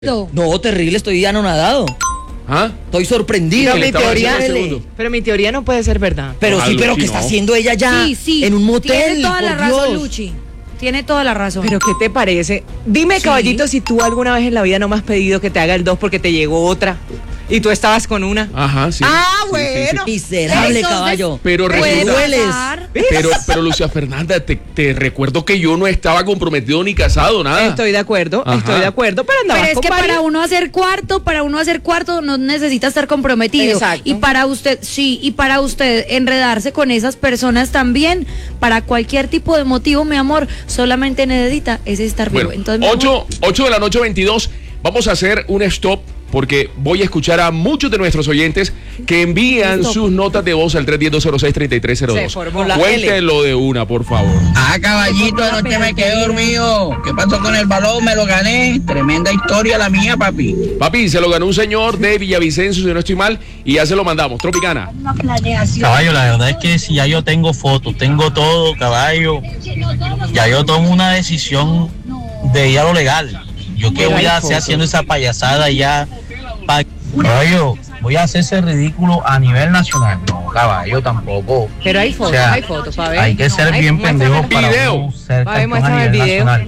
No, terrible, estoy anonadado. ¿Ah? Estoy sorprendido. Pero mi teoría no puede ser verdad. Pero sí, pero ¿qué está haciendo ella ya en un motel? Tiene toda la razón, Luchi. Tiene toda la razón. ¿Pero qué te parece? Dime, caballito, si tú alguna vez en la vida no me has pedido que te haga el 2 porque te llegó otra y tú estabas con una. Ajá, sí. Ah, bueno. Miserable caballo. Pero resulta... Pero Lucia Fernanda, te recuerdo que yo no estaba comprometido ni casado, nada. Estoy de acuerdo, pero andabas Pero es con que varios. para uno hacer cuarto no necesita estar comprometido. Exacto. Y para usted enredarse con esas personas también, para cualquier tipo de motivo, mi amor, solamente necesita es estar vivo. Bueno, Entonces, 8 de la noche, 22. Vamos a hacer un stop porque voy a escuchar a muchos de nuestros oyentes que envían sus notas de voz al 310-206-3302. Cuéntenlo de una, por favor. Caballito, anoche me quedé dormido. ¿Qué pasó con el balón? Me lo gané. Tremenda historia la mía, papi. Papi, se lo ganó un señor de Villavicencio, si no estoy mal, y ya se lo mandamos. Tropicana. Caballo, la verdad es que si ya yo tengo fotos, tengo todo, caballo, ya yo tomo una decisión de ir a lo legal. Yo qué voy a hacer haciendo esa payasada ya. Caballo, voy a hacer ese ridículo a nivel nacional. No, caballo, tampoco. Pero hay fotos, hay fotos, para ver. Hay que ser bien pendejo para uno ser campeón a nivel nacional.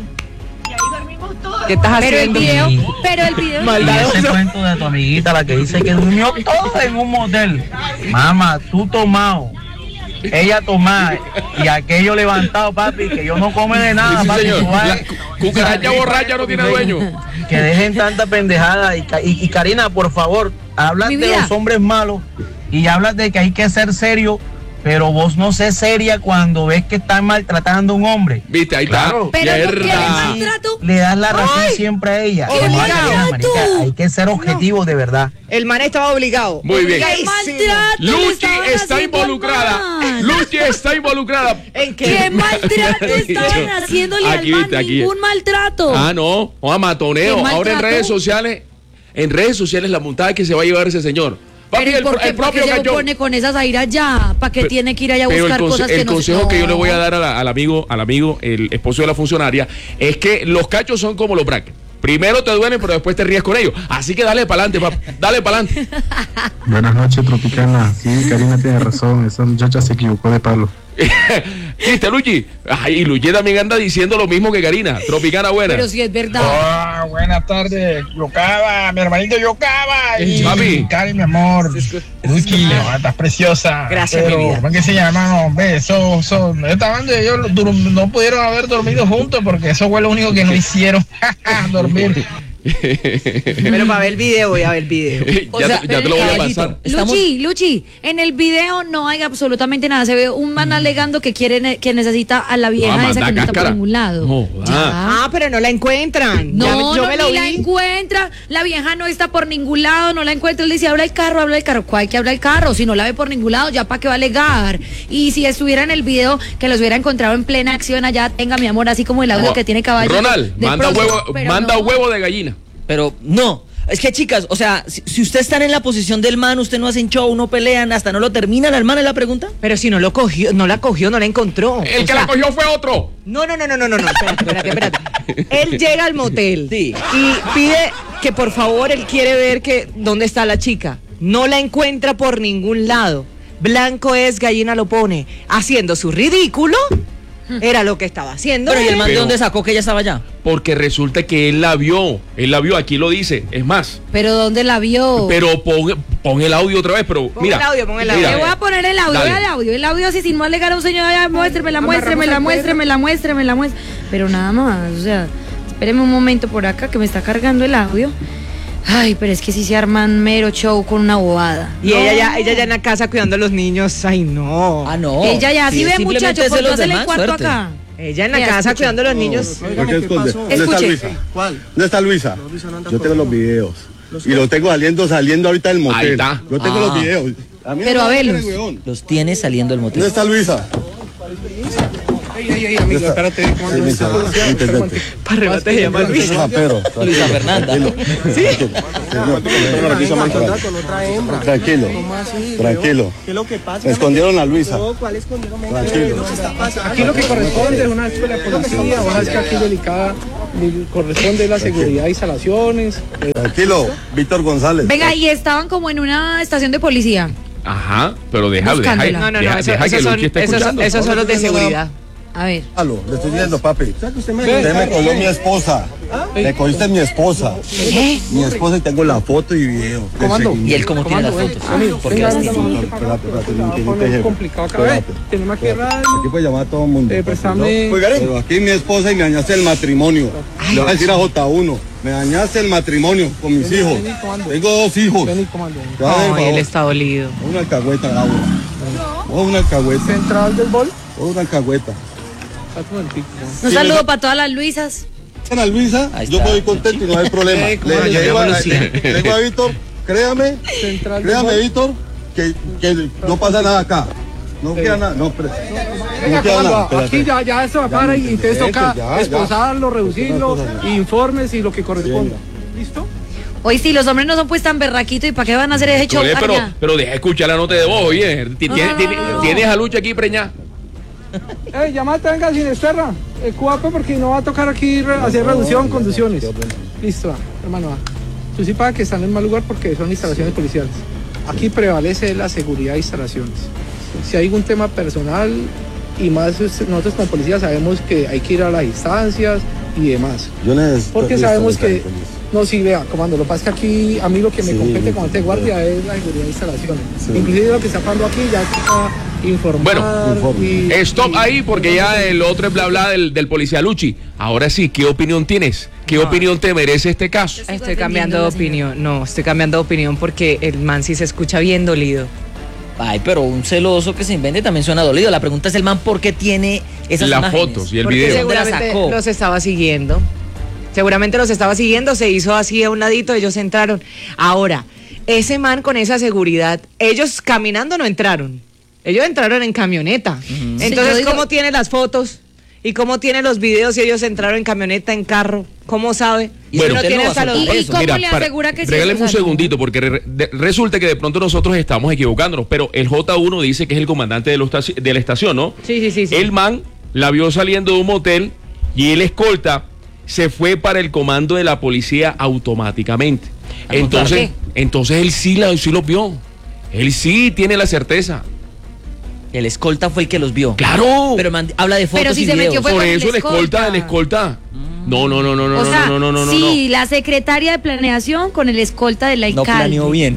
¿Qué estás haciendo? Pero el video. Y ese cuento de tu amiguita, la que dice que durmió todo en un motel. Mamá, tú tomado, ella tomada y aquello levantado, papi, que yo no come de nada, Sí, papi. señor. La cucaracha borracha no tiene dueño. Que dejen tanta pendejada y Karina, por favor, hablas de los hombres malos y hablas de que hay que ser serio, pero vos no sé seria cuando ves que están maltratando a un hombre. Viste, ahí claro. está. Pero ¿por qué le maltrato? Le das la razón siempre a ella. Obligado. Hay que ser objetivo de verdad. El man estaba obligado. Muy bien. ¿Qué maltrato le Luchi estaban está haciendo al involucrada. man? Luchi está involucrada. ¿En ¿Qué qué? maltrato estaban haciéndole Aquí, al man? viste, aquí. Ningún maltrato. Ah, no. O a matoneo. ¿Qué Ahora en maltrato? redes sociales la montada que se va a llevar ese señor. Papi, Pero ¿por qué el propio se Cachón. pone con esas airas ya? ¿Para qué tiene que ir allá a Pero buscar cosas que no? el consejo que yo le voy a dar al amigo, el esposo de la funcionaria, es que los cachos son como los brackets. Primero te duelen, pero después te ríes con ellos. Así que dale para adelante, papá. Dale para adelante. Buenas noches, Tropicana. Sí, Karina tiene razón. Esa muchacha se equivocó de palo. ¿Viste, Luchi? Ay, y Luchi también anda diciendo lo mismo que Karina. Tropicana buena. Pero si es verdad. Buenas tardes. Yocaba, mi hermanito Yocaba. Y Papi. Cari, mi amor. Luchi, estás preciosa. Gracias, pero, mi vida. ¿cómo es que se llama? No, hombre, ellos no pudieron haber dormido juntos porque eso fue lo único que no hicieron. Dormir. Pero para ver el video, voy a ver el video. ya te lo voy a pasar. Luchi, en el video no hay absolutamente nada. Se ve un man alegando que necesita a la vieja esa que no está por ningún lado. No, Ah, pero no la encuentran. No, yo me lo ni la vi. encuentra. La vieja no está por ningún lado, no la encuentra. Él dice, habla el carro. ¿Cuál que habla el carro? Si no la ve por ningún lado, ya para qué va a alegar. Y si estuviera en el video, que los hubiera encontrado en plena acción allá, tenga mi amor, así como el audio que tiene caballo. Ronald, manda huevo de gallina. Pero no. Es que, chicas, o sea, si ustedes están en la posición del man, usted no hacen show, no pelean, hasta no lo terminan al man, ¿es la pregunta? Pero si no lo cogió, no la encontró. El que la cogió fue otro. No. Espérate. Él llega al motel Sí. y pide que por favor él quiere ver que dónde está la chica. No la encuentra por ningún lado. Blanco es, gallina lo pone. Haciendo su ridículo. Era lo que estaba haciendo. Pero ¿y el man de Pero- dónde sacó que ella estaba allá? Porque resulta que él la vio, aquí lo dice, es más. Pero ¿dónde la vio? Pero pon el audio otra vez, pero Pon mira. el audio, pon el audio. mira. Le voy a poner el audio, Dale. el audio así sin más alegar a un señor, ya, muéstremela. Pero nada más, o sea, espéreme un momento por acá que me está cargando el audio. Ay, pero es que si se arman mero show con una bobada. Y No. ella ya en la casa cuidando a los niños. Ay, no. Ah, no. Ella ya, si ve simplemente muchachos, es de por los no hacerle demás, cuarto suerte. acá. Ella en la Mira, casa escuche. cuidando a los niños. ¿Qué esconde? ¿Dónde está Escuche. Luisa? ¿Dónde está Luisa? Yo tengo los videos. Y los tengo saliendo ahorita del motel. Ahí está. Yo tengo los videos. A mí Pero no a me verlos. quieren, weón. Los tiene saliendo del motel. ¿Dónde está Luisa? amigo, espérate. Intendente. Para remate se llama Luis. Pero, Luisa Fernanda. Tranquilo. Tranquilo. ¿Qué es lo que pasa? Escondieron a Luisa. No, ¿cuál escondieron? Tranquilo. Aquí lo que corresponde es una escuela de policía. Ojalá es que aquí delicada corresponde la seguridad de instalaciones. Tranquilo, Víctor González. Venga, y estaban como en una estación de policía. Ajá, pero déjalo. No, esos son los de seguridad. A ver. Le estoy diciendo, papi. Usted me cogió mi esposa. Me cogiste mi esposa. ¿Qué? Mi esposa y tengo la foto y video. ¿Y él cómo tiene las fotos? ¿Por qué las tiene? Espérate, complicado acá. Tenemos que aquí puede llamar a todo el mundo. Préstame. Pero aquí mi esposa y me dañaste el matrimonio. Le voy a decir a J1. Me dañaste el matrimonio con mis hijos. Tengo 2 hijos. Ay, él está dolido. Una alcahueta, Laura. Una alcahueta. Central del bol. Una alcahueta. Un saludo para todas las Luisas. Ana Luisa, yo me voy contento y no hay problema. Le digo a Víctor, créame, Víctor, que no pasa nada acá. No queda nada, no queda nada. Aquí ya eso para y entonces toca esposarlo, reducirlo, informes y lo que corresponda. ¿Listo? Hoy sí, los hombres no son pues tan berraquitos, ¿y para qué van a hacer ese show? Pero deja escuchar la nota de voz, oye. ¿Tienes a Lucha aquí preñada? Llamate, venga, sin Esterra, cuape, porque no va a tocar aquí hacer reducción, conducciones. Listo, hermano. Tú sí pagas que están en mal lugar porque son instalaciones policiales. Aquí prevalece la seguridad de instalaciones. Si hay algún tema personal y más, nosotros como policía sabemos que hay que ir a las instancias y demás. Porque sabemos que... No, sí, vea, comando, lo que pasa es que aquí a mí lo que me compete como ante guardia es la seguridad de instalaciones. Inclusive lo que está pasando aquí ya está informar. Bueno, stop ahí porque ya el otro es bla bla del policía Luchi. Ahora sí, ¿qué opinión tienes? ¿Qué opinión te merece este caso? Estoy cambiando de opinión. No, estoy cambiando de opinión porque el man sí se escucha bien dolido. Ay, pero un celoso que se invente también suena dolido. La pregunta es el man por qué tiene esas las imágenes. Fotos y el porque video. Seguramente los estaba siguiendo. Seguramente los estaba siguiendo, se hizo así a un ladito, ellos entraron. Ahora, ese man con esa seguridad, ellos caminando no entraron. Ellos entraron en camioneta. Entonces, sí, ¿cómo tiene las fotos? ¿Y cómo tiene los videos si ellos entraron en camioneta, en carro? ¿Cómo sabe? Y bueno, tiene hasta los... ¿Y cómo le asegura que sí? Regáleme un segundito, porque resulta que de pronto nosotros estamos equivocándonos, pero el J1 dice que es el comandante de la estación, ¿no? Sí. El man la vio saliendo de un motel y el escolta se fue para el comando de la policía automáticamente. Entonces él sí los vio. Él sí tiene la certeza. El escolta fue el que los vio. ¡Claro! Pero habla de fotos pero si y se videos. metió fue por eso el escolta. No. O sea, sí, la secretaria de planeación con el escolta del alcalde. No planeó bien.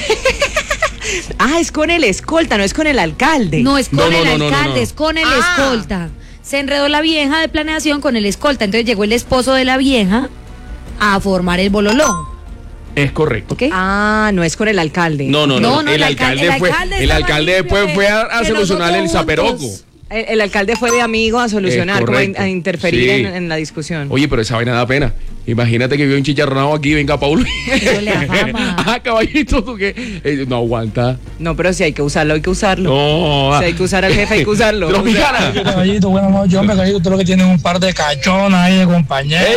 Es con el escolta, no es con el alcalde. No, es con el alcalde, es con el escolta. Se enredó la vieja de planeación con el escolta, entonces llegó el esposo de la vieja a formar el bololón. Es correcto. ¿Okay? No es con el alcalde. No. El alcalde después fue a solucionar el zaperoco. El alcalde fue de amigo a solucionar, como a interferir en la discusión. Oye, pero esa vaina da pena. Imagínate que vio un chicharronado aquí, venga Paulo. Caballito, tú que no aguanta. No, pero si hay que usarlo, hay que usarlo. No. Si hay que usar al jefe, hay que usarlo. Caballito, buenas noches, hombre, caballito, tú lo que tienes un par de cachonas ahí de compañeros.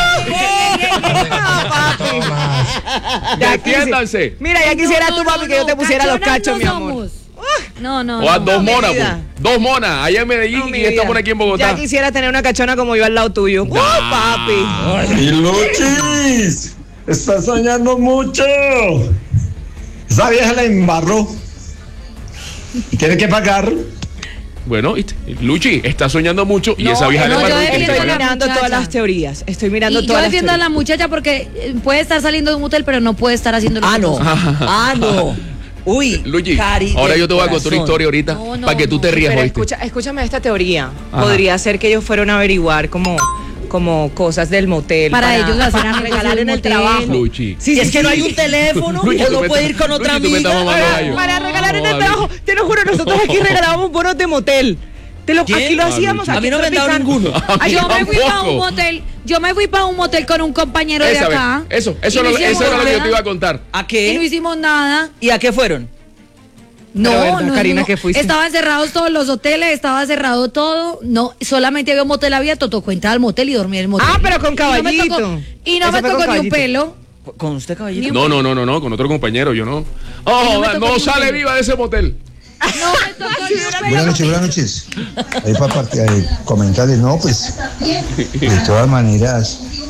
Mira, ya quisiera tú, papi, que yo te pusiera los cachos, mi amor. No. O dos monas, allá en Medellín y estamos aquí en Bogotá. Ya quisiera tener una cachona como yo al lado tuyo. Papi! ¡Ay, Luchis! ¡Estás soñando mucho! Esa vieja la embarró. ¿Y tiene que pagar? Bueno, Luchi está soñando mucho y esa vieja le embarró. Estoy mirando todas las teorías. Yo defiendo a la muchacha porque puede estar saliendo de un motel, pero no puede estar haciendo lo que no. Uy, Luchi, ahora yo te voy a contar una historia ahorita para que tú te rías. Escúchame esta teoría. Podría ser que ellos fueron a averiguar como cosas del motel para ellos hacer regalar en el trabajo. Luchi. Si es que no hay un teléfono, Luchi, o no puede ir con otra amiga para regalar en el trabajo. Te lo juro, nosotros aquí regalábamos bonos de motel. Aquí lo hacíamos. A mí no me han dado ninguno. Yo me fui para un motel con un compañero de acá. Eso era lo que yo te iba a contar. ¿A qué? Y no hicimos nada. ¿Y a qué fueron? No, Karina, ¿qué fuiste? Estaban cerrados todos los hoteles, estaba cerrado todo. No, solamente había un motel abierto, tocó entrar al motel y dormir en el motel. Pero con Caballito. Y no me tocó ni un pelo. ¿Con usted, Caballito? No, con otro compañero, yo no. No sale viva de ese motel. No me tocó ni un pelo. Buenas noches. Ahí para comentarles, no, pues, de todas maneras,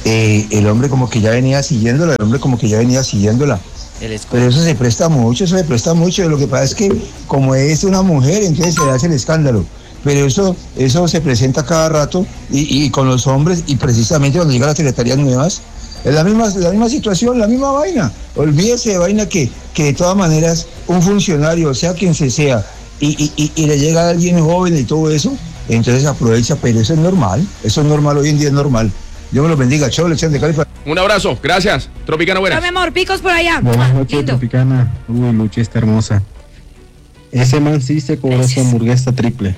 el hombre como que ya venía siguiéndola, Pero eso se presta mucho, Lo que pasa es que como es una mujer, entonces se hace el escándalo. Pero eso se presenta cada rato y con los hombres, y precisamente cuando llegan las secretarías nuevas, es la misma situación, la misma vaina. Olvídese de vaina que de todas maneras un funcionario, sea quien sea, y le llega a alguien joven y todo eso, entonces aprovecha, pero eso es normal, hoy en día es normal. Dios me lo bendiga, chau, le echan de Cali. Un abrazo, gracias. Tropicana, buenas. No, mi amor, picos por allá. Buenas noches, Tropicana. Uy, Luchi está hermosa. Ese man sí se cobró su hamburguesa triple.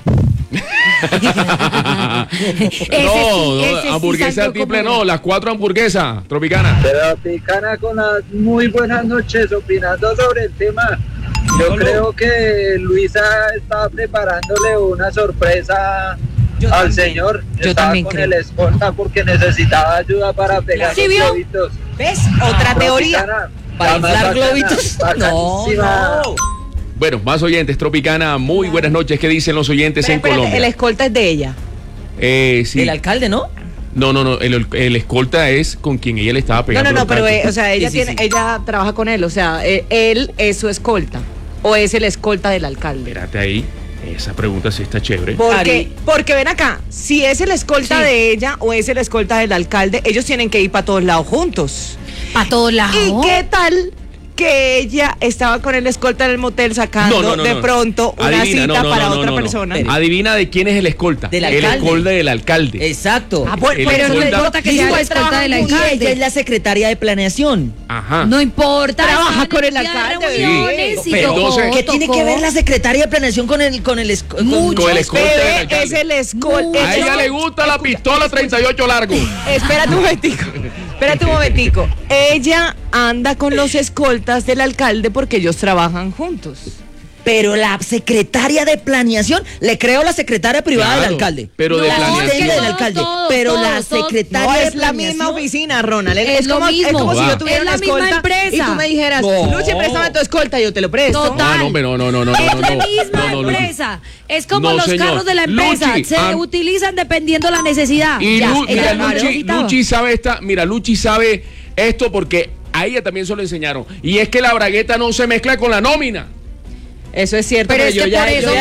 Hamburguesa triple no, las 4 hamburguesas, Tropicana. Tropicana con las muy buenas noches, opinando sobre el tema. Yo creo que Luisa estaba preparándole una sorpresa al señor. Estaba con el escolta porque necesitaba ayuda para pegar los globitos. ¿Ves? Otra teoría. ¿Para inflar globitos? No. Bueno, más oyentes, Tropicana, muy buenas noches. ¿Qué dicen los oyentes en Colombia? El escolta es de ella. Sí. ¿El alcalde, no? No, el escolta es con quien ella le estaba pegando. No, pero o sea, ella trabaja con él, o sea, él es su escolta, o es el escolta del alcalde. Espérate ahí, esa pregunta sí está chévere. Porque ven acá, si es el escolta de ella o es el escolta del alcalde, ellos tienen que ir para todos lados juntos. ¿Para todos lados? ¿Y qué tal que ella estaba con el escolta en el motel sacando de pronto una cita para otra persona? Adivina de quién es el escolta. Del alcalde. El escolta del alcalde. Exacto. Pero no importa que sea el escolta del alcalde. Ella es la secretaria de planeación. Ajá. No importa. Trabaja con el alcalde. Sí. Pero entonces, ¿qué tiene que ver la secretaria de planeación con el escolta del alcalde? Es el escolta. A ella le gusta la pistola 38 largo. Espérate un momentico. Ella anda con los escoltas del alcalde porque ellos trabajan juntos. Pero la secretaria de planeación, le creo la secretaria privada del alcalde. Pero de planeación. Del alcalde. Pero la secretaria no de es la misma oficina, Ronald. Es como si yo tuviera una escolta empresa. y tú me dijeras, Luchi, préstame tu escolta, yo te lo presto. Total. No. Es la misma empresa. Es como los carros de la empresa. Luchi, se utilizan dependiendo la necesidad. Y Luchi sabe esto porque a ella también se lo enseñaron. Y es que la bragueta no se mezcla con la nómina. Eso es cierto, pero es que por eso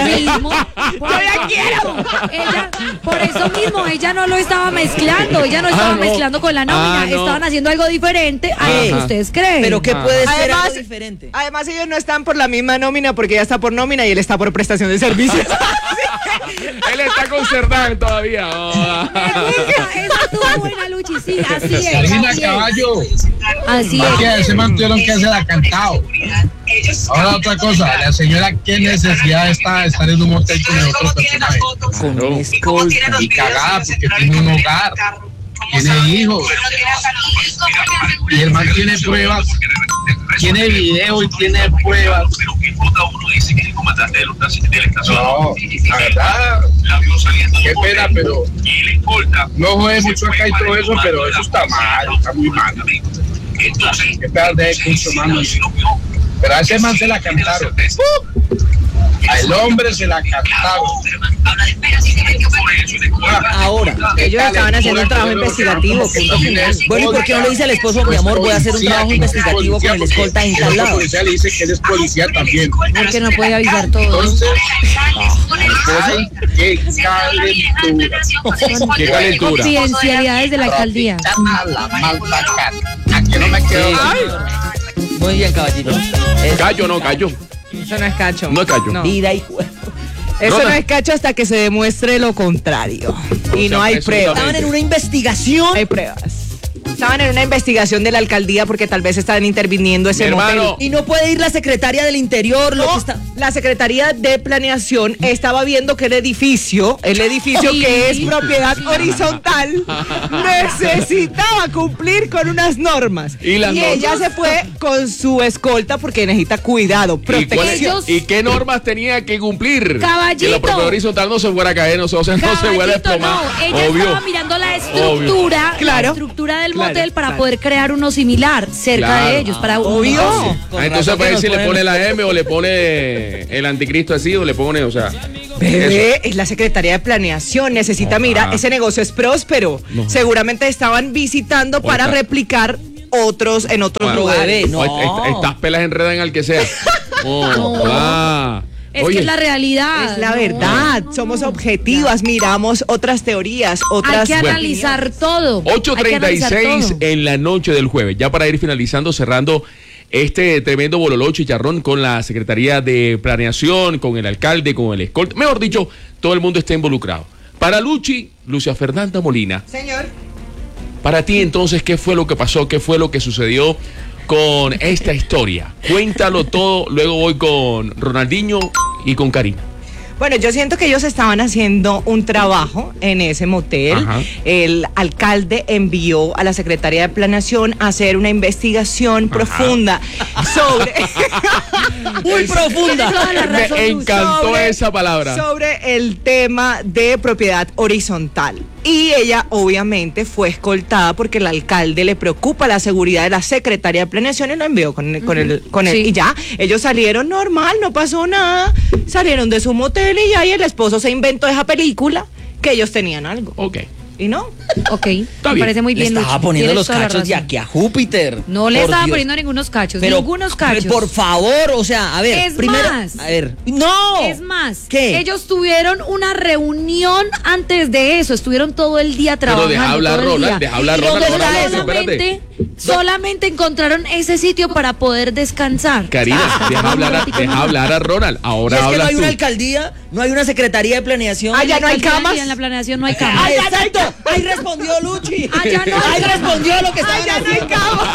mismo ella no lo estaba mezclando, mezclando con la nómina, estaban haciendo algo diferente a lo que ustedes creen. Pero ¿qué puede ser algo diferente? Además ellos no están por la misma nómina porque ella está por nómina y él está por prestación de servicios. Él está con Cerdán todavía. Esa estuvo buena, Luchi, sí, así es. Karina Caballo. Así es. Se mantuvieron que se la ha cantado. Ahora otra cosa, la señora, ¿qué necesidad está de estar en un hotel con otro personaje? Con un escolta. Y cagada porque tiene un hogar, tiene hijos. Y el man tiene pruebas, tiene video y tiene pruebas. No, la verdad, qué pena, pero no jode mucho acá y todo eso, pero eso está mal, está muy mal. Qué pedazo de curso, mano. Pero a ese man se la cantaron. Al hombre se la cantaron. Ahora, ellos estaban haciendo un trabajo investigativo. Bueno, ¿y por qué no le dice al esposo, mi amor, voy a hacer un trabajo investigativo con el escolta instalado? La policía le dice que él es policía también. Porque no puede avisar todo. Entonces, ay, qué calentura. Qué calentura. Confidencialidades de la alcaldía. Aquí no me quedo. Muy bien, caballito. Gallo. Eso no es cacho. No es cacho. Vida y cuerpo. Eso no es cacho hasta que se demuestre lo contrario. Y no hay pruebas. Estaban en una investigación. Hay pruebas. Estaban en una investigación de la alcaldía porque tal vez estaban interviniendo ese motel. Y no puede ir la secretaria del Interior. La Secretaría de Planeación estaba viendo que el edificio que es propiedad horizontal necesitaba cumplir con unas normas. Y ella se fue con su escolta porque necesita cuidado, protección. ¿Y qué normas tenía que cumplir? Caballito. Que la propiedad horizontal no se fuera a caer, no se fuera a desplomar. No, ella estaba mirando la estructura, la estructura del motel hotel para poder crear uno similar cerca de ellos, para obvio. Entonces para ver si le pone la M o le pone el anticristo así o le pone, o sea. Bebé, es la Secretaría de Planeación, necesita, mira, ese negocio es próspero. Seguramente estaban visitando para replicar otros en otros lugares. Estas pelas enredan al que sea. Es que es la realidad. Es la verdad. Somos objetivas, miramos otras teorías, otras. Hay que analizar todo. 8:36 en la noche del jueves. Ya para ir finalizando, cerrando este tremendo bololó chicharrón con la Secretaría de Planeación, con el alcalde, con el escolta. Mejor dicho, todo el mundo está involucrado. Para Lucia Fernanda Molina. Señor. Para ti entonces, ¿qué fue lo que pasó? ¿Qué fue lo que sucedió con esta historia? Cuéntalo todo, luego voy con Ronaldinho y con Karina. Bueno, yo siento que ellos estaban haciendo un trabajo en ese motel. Ajá. El alcalde envió a la Secretaría de Planeación a hacer una investigación profunda sobre... Muy profunda. Me encantó esa palabra. Sobre el tema de propiedad horizontal. Y ella obviamente fue escoltada porque el alcalde le preocupa la seguridad de la Secretaría de Planeación y lo envió con él. Y ya, ellos salieron normal, no pasó nada. Salieron de su motel y ya, y el esposo se inventó esa película que ellos tenían algo. Ok. ¿Y no? Ok, me parece muy bien. Le estaba poniendo los cachos de aquí a Júpiter. No le estaba poniendo ningunos cachos, ningunos cachos. Por favor, o sea, a ver, es primero, más, a ver, no. Es más, ¿qué? Ellos tuvieron una reunión antes de eso, estuvieron todo el día trabajando. Pero deja hablar Ronald, solamente encontraron ese sitio para poder descansar. Karina, deja hablar a Ronald. Ahora hablas tú. No hay una alcaldía, no hay una Secretaría de Planeación. Allá no hay camas. En la planeación no hay camas. Ah, exacto. Ahí respondió Luchi. Allá no ahí respondió lo que estaba Allá no hay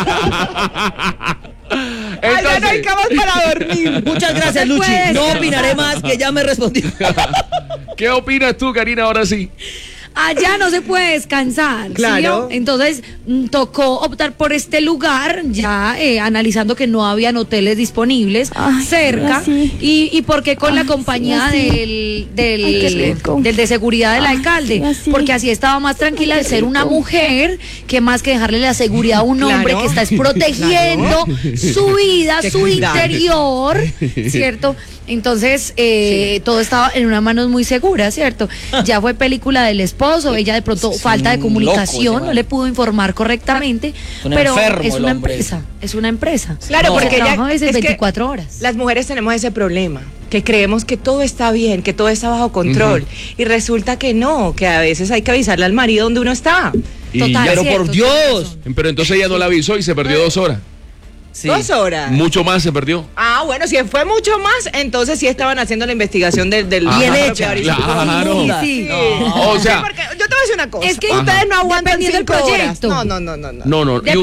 camas. Allá no hay camas para dormir. Muchas gracias, Luchi. No opinaré más, que ya me respondió. ¿Qué opinas tú, Karina, ahora sí? Allá no se puede descansar. Claro. ¿sí? Entonces tocó optar por este lugar, ya analizando que no habían hoteles disponibles cerca. Y por qué con la compañía del de seguridad del alcalde. Porque así estaba más tranquila de ser una mujer que más que dejarle la seguridad a un hombre que está protegiendo su vida, su interior, ¿cierto? Entonces, todo estaba en unas manos muy seguras, ¿cierto? Ya fue película del esposo, ella de pronto falta de comunicación, no le pudo informar correctamente, pero es una empresa, es una empresa. Claro, porque ella a veces 24 horas. Las mujeres tenemos ese problema, que creemos que todo está bien, que todo está bajo control, y resulta que no, que a veces hay que avisarle al marido donde uno está. Total, pero por Dios. Pero entonces ella no la avisó y se perdió 2 horas. Sí. 2 horas. Mucho más se perdió. Ah, bueno, si fue mucho más, entonces sí estaban haciendo la investigación del bien hecha. Claro. Sí. No. O sea, sí, porque yo te voy a decir una cosa. Es que ustedes no aguantan 5 horas. No. No. Y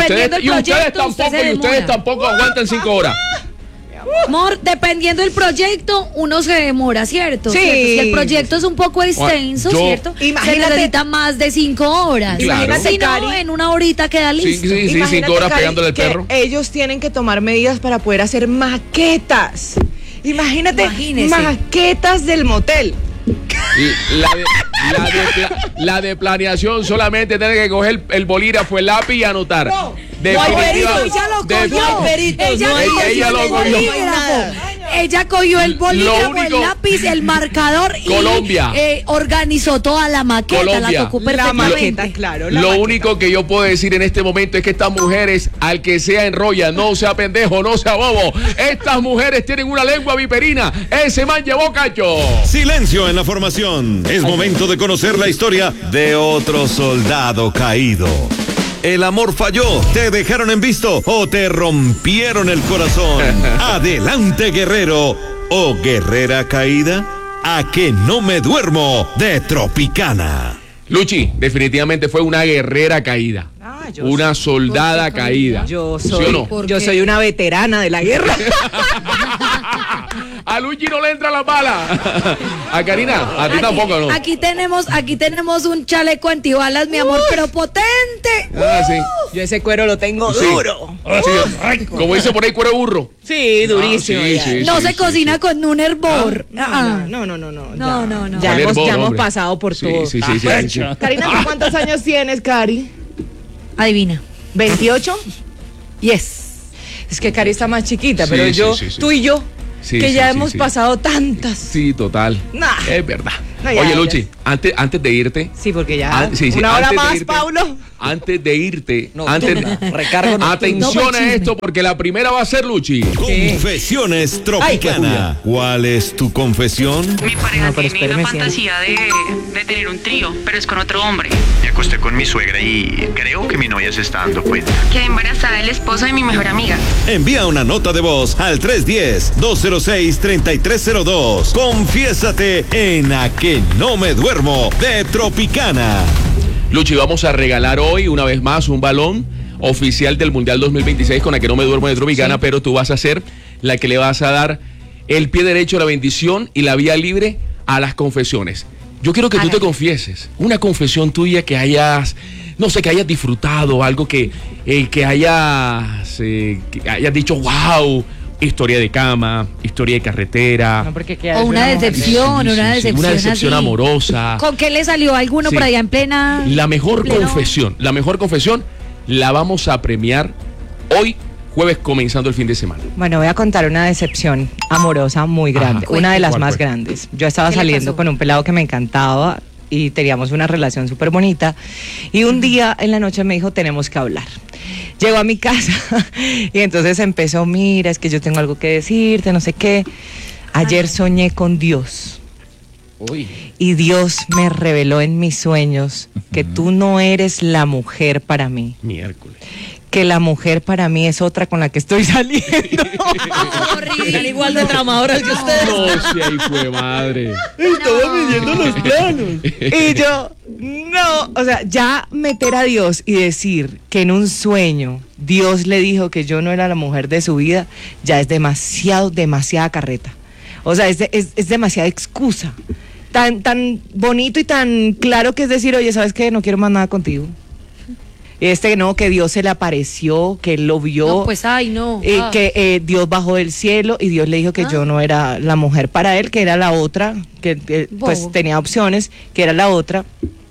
ustedes tampoco aguantan 5 horas. Amor, dependiendo del proyecto, uno se demora, ¿cierto? Sí. Si el proyecto es un poco extenso, ¿cierto? Se necesita más de 5 horas. Claro. Si no, en 1 horita queda listo. Sí, 5 horas pegándole al perro. Ellos tienen que tomar medidas para poder hacer maquetas. Imagínate, maquetas del motel. La de planeación solamente tiene que coger el bolígrafo, el lápiz y anotar. Ella lo cogió. Ella cogió el bolígrafo, el lápiz, el marcador y organizó toda la maqueta. La tocó perfectamente. Lo único que yo puedo decir en este momento es que estas mujeres, al que sea enrolla, no sea pendejo, no sea bobo. Estas mujeres tienen una lengua viperina. Ese man llevó cacho. Silencio en la formación. Es momento de conocer la historia de otro soldado caído. El amor falló, te dejaron en visto o te rompieron el corazón. Adelante, guerrero o guerrera caída. A que no me duermo de Tropicana. Luchi, definitivamente fue una guerrera caída. Una soldada caída. Yo soy, ¿sí o no? Yo soy una veterana de la guerra. A Luchi no le entra la bala. A Karina, a ti tampoco, ¿no? Aquí tenemos un chaleco antibalas, mi amor, pero potente. Sí. Yo ese cuero lo tengo duro. Sí. Como dice por ahí, cuero burro. Sí, durísimo. No se cocina con un hervor. No. Ya hemos pasado por todo. Sí. Karina, ¿tú cuántos años tienes, Cari? Adivina. ¿28? Yes. Es que Cari está más chiquita, pero tú y yo, que ya hemos pasado tantas. Sí, total. Es verdad. No, Oye, Luchi, antes de irte. Sí, porque ya. Una hora más, irte, Paulo. Antes de irte. Recargo. Atención a esto, porque la primera va a ser Luchi. Confesiones Tropicana. ¿Cuál es tu confesión? Mi pareja tiene la fantasía de tener un trío, pero es con otro hombre. Me acosté con mi suegra y creo que mi novia se está dando cuenta. Quedé embarazada del esposo de mi mejor amiga. Envía una nota de voz al 310-206-3302. Confiésate en A Que No Me Duermo de Tropicana. Luchi, vamos a regalar hoy una vez más un balón oficial del Mundial 2026 con A Que No Me Duermo de Tropicana, pero tú vas a ser la que le vas a dar el pie derecho a la bendición y la vía libre a las confesiones. Yo quiero que tú te confieses, una confesión tuya que hayas, no sé, que hayas disfrutado, algo que hayas dicho, wow, historia de cama, historia de carretera. No, o una decepción, una decepción amorosa. ¿Con qué le salió alguno por allá en plena? La mejor confesión la vamos a premiar hoy, jueves, comenzando el fin de semana. Bueno, voy a contar una decepción amorosa muy grande, una de las más grandes. Yo estaba saliendo con un pelado que me encantaba y teníamos una relación súper bonita, y un día en la noche me dijo, tenemos que hablar. Llegó a mi casa y entonces empezó, mira, es que yo tengo algo que decirte, no sé qué. Ayer soñé con Dios. Uy. Y Dios me reveló en mis sueños que tú no eres la mujer para mí. Miércoles. Que la mujer para mí es otra con la que estoy saliendo. Están igual de tramadoras que ustedes. No, si ahí fue madre. Estaba midiendo los planos. Y yo, no, o sea, ya meter a Dios y decir que en un sueño Dios le dijo que yo no era la mujer de su vida, ya es demasiada carreta. O sea, es demasiada excusa. Tan bonito y tan claro que es decir, oye, ¿sabes qué? No quiero más nada contigo. Que Dios se le apareció, que él lo vio. No, pues, no. Que Dios bajó del cielo y Dios le dijo que yo no era la mujer para él, que era la otra, que pues tenía opciones, que era la otra.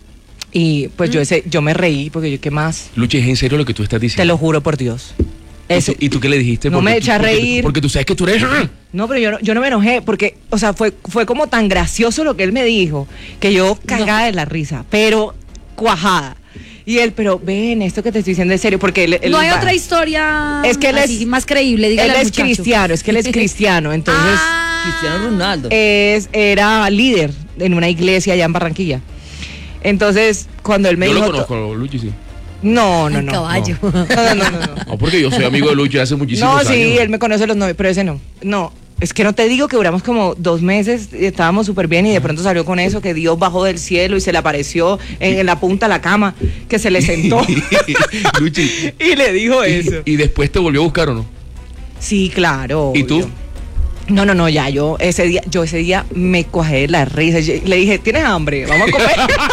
Y pues yo me reí, porque yo, ¿qué más? Luchi, ¿es en serio lo que tú estás diciendo? Te lo juro por Dios. Eso. ¿Y tú qué le dijiste? No me eché a reír. Porque tú sabes que tú eres... No, pero yo no me enojé, porque, o sea, fue como tan gracioso lo que él me dijo, que yo cagada de la risa, pero cuajada. Y él, pero ven, esto que te estoy diciendo es serio, porque él no hay otra historia es que él así, más creíble, dígale al muchacho. Cristiano, es que él es cristiano, entonces Cristiano Ronaldo. Era líder en una iglesia allá en Barranquilla. Entonces, cuando él me dijo... Yo lo conozco, Luchi, sí. No. Caballo. No. No, porque yo soy amigo de Luchi hace muchísimos años. No, sí, él me conoce los novios, pero ese no. No. Es que no te digo que duramos como 2 meses, estábamos súper bien y de pronto salió con eso, que Dios bajó del cielo y se le apareció en la punta de la cama, que se le sentó. Luchi. Y le dijo eso. ¿Y después te volvió a buscar o no? Sí, claro. ¿Y tú? No, ya, yo ese día me cuajé de la risa. Le dije, ¿tienes hambre? Vamos a comer.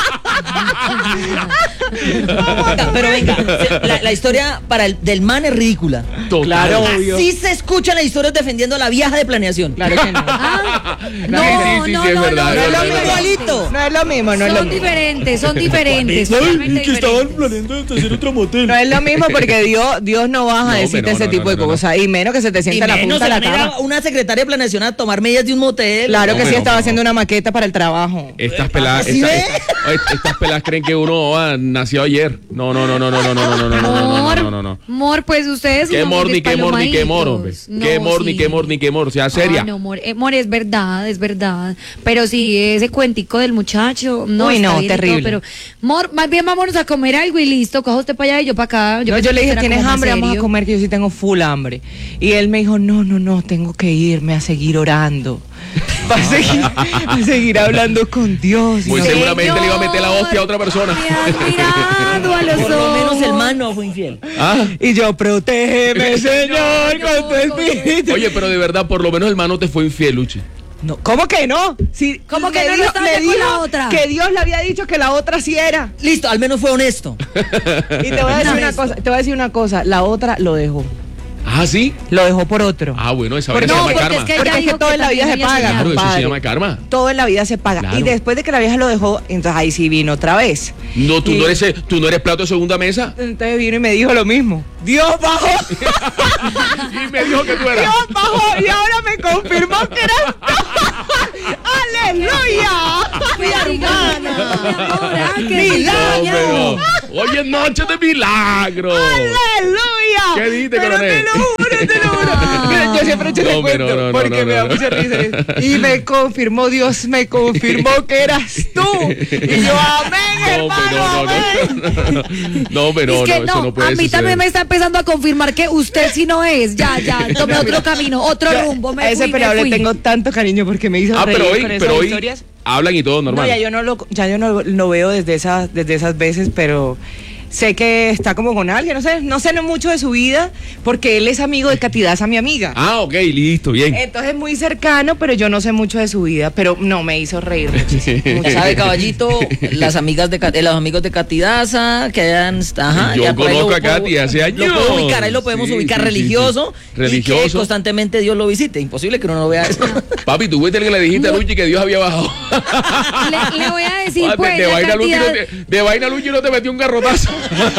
Pero venga, la historia del man es ridícula. Claro, obvio. Así se escuchan las historias defendiendo a la vieja de planeación. Claro que no. Sí, es verdad. No es lo mismo, igualito. No es lo mismo, Son diferentes. Y que estaban planeando hacer otro motel. No es lo mismo porque Dios no vas a decirte ese tipo de cosas. Y menos que se te sienta la punta de la cama. Una secretaria de planeación a tomar medidas de un motel. Claro que sí, estaba haciendo una maqueta para el trabajo. Estas peladas creen que uno nació ayer. No. Mor, pues ustedes. Qué mor, ni qué mor, hombre. Qué mor, sea seria. No, mor, es verdad. Pero sí, ese cuentico del muchacho. No, uy, no, terrible. Pero, mor, más bien vámonos a comer algo y listo. Coja usted para allá y yo para acá. Yo le dije, ¿tienes hambre? Vamos a comer, que yo sí tengo full hambre. Y él me dijo, no, tengo que irme a seguir orando. Va a seguir hablando con Dios. Muy seguramente le iba a meter la hostia a otra persona. Por lo menos el man no fue infiel. Y yo, protégeme, Señor, con tu espíritu. Oye, pero de verdad, por lo menos el man no te fue infiel, Luchi. No, ¿cómo que no? Si, ¿cómo que no le dijo la otra? Que Dios le había dicho que la otra sí era. Listo, al menos fue honesto. Y te voy a decir una cosa, la otra lo dejó. ¿Ah, sí? Lo dejó por otro. Ah, bueno, esa vaina se llama karma. Porque es que todo en la vida se paga. Claro, eso se llama karma. Todo en la vida se paga. Claro. Y después de que la vieja lo dejó, entonces ahí sí vino otra vez. No, tú no eres plato de segunda mesa. Entonces vino y me dijo lo mismo. Dios bajó. Y me dijo que tú eras. Dios bajó y ahora me confirmó que eras tú. ¡Aleluya! Mi hermana. ¡Milagro! Hoy es noche de milagro. ¡Aleluya! ¿Qué dijiste, Pero coronel? te lo juro. Mira, yo siempre echo ese cuento porque me da mucha risa. Y me confirmó, Dios me confirmó que eras tú. Y yo, amén, hermano, amén. No, pero es que eso no puede a mí suceder. también me está empezando a confirmar que usted sí no es. Ya, tomé otro camino, otro rumbo. A ese pelado le tengo tanto cariño porque me hizo reír con esas pero hoy historias. hablan y todo normal. No, ya yo no lo veo desde esas veces, pero sé que está como con alguien, no sé mucho de su vida, porque él es amigo de Catidaza, mi amiga. Ah, ok, listo, bien. Entonces es muy cercano, pero yo no sé mucho de su vida, pero no, me hizo reír muchísimo. ¿Sabe, caballito? Los amigos de Catidaza, que hayan... Ajá, yo conozco a Katy hace años. Lo puedo ubicar, ahí lo podemos ubicar religioso. Y que constantemente Dios lo visite. Imposible que uno no vea eso. Papi, tú fuiste el que le dijiste a Luchi que Dios había bajado. Le voy a decir, pues, de vaina Luchi no te metió un garrotazo.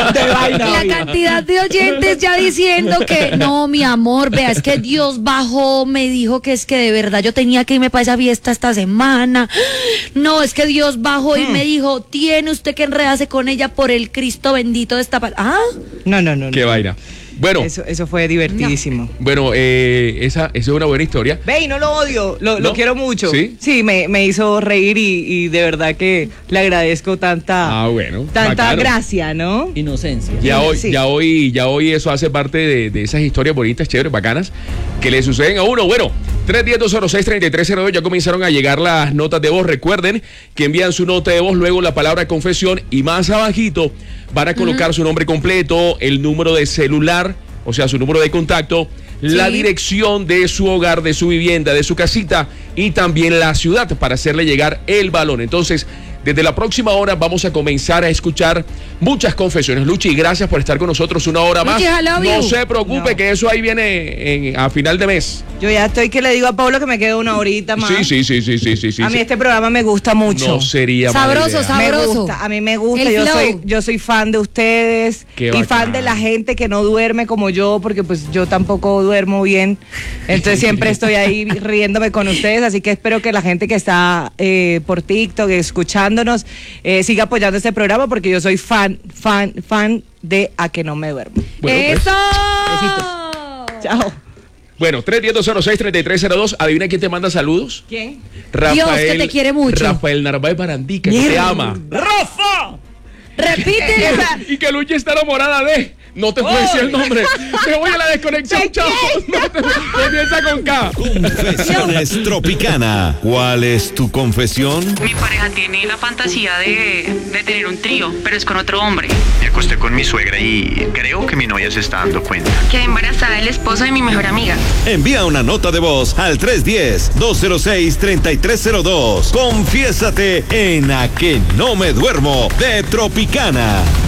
La cantidad de oyentes ya diciendo que no, mi amor, vea, es que Dios bajó, me dijo que es que de verdad yo tenía que irme para esa fiesta esta semana. No, es que Dios bajó y me dijo, tiene usted que enredarse con ella por el Cristo bendito de esta No. Qué vaina. Bueno, eso fue divertidísimo. No. Bueno, esa es una buena historia. Ve, y no lo odio, lo quiero mucho. Sí, me hizo reír y de verdad que le agradezco tanta gracia, ¿no? Inocencia. Ya hoy eso hace parte de esas historias bonitas, chéveres, bacanas, que le suceden a uno. Bueno, 310-206-3302, ya comenzaron a llegar las notas de voz. Recuerden que envían su nota de voz, luego la palabra confesión y más abajito van a colocar su nombre completo, el número de celular, o sea, su número de contacto, la dirección de su hogar, de su vivienda, de su casita y también la ciudad para hacerle llegar el balón. Entonces, desde la próxima hora vamos a comenzar a escuchar muchas confesiones. Luchi, gracias por estar con nosotros una hora más. No se preocupe que eso ahí viene a final de mes. Yo ya estoy que le digo a Pablo que me quede una horita más. Sí. A mí este programa me gusta mucho. No sería sabroso. A mí me gusta. Yo soy fan de ustedes y fan de la gente que no duerme como yo, porque pues yo tampoco duermo bien. Entonces siempre estoy ahí riéndome con ustedes, así que espero que la gente que está por TikTok escuchándonos siga apoyando este programa, porque yo soy fan de A Que No Me Duermo. Bueno, ¡eso! Besitos. Chao. Bueno, 310-206-3302. Adivina quién te manda saludos. ¿Quién? Rafael, Dios, que te quiere mucho. Rafael Narváez Barandica, que te ama. ¡Rafa! Repite. Y que Luchi está enamorada de... No te puedo decir el nombre. Te voy a la desconexión, chao. Comienza con K. Confesiones Tropicana. ¿Cuál es tu confesión? Mi pareja tiene la fantasía de tener un trío, pero es con otro hombre. Me acosté con mi suegra y creo que mi novia se está dando cuenta. Quedé embarazada del esposo de mi mejor amiga. Envía una nota de voz al 310-206-3302. Confiésate en A Que No Me Duermo de Tropicana.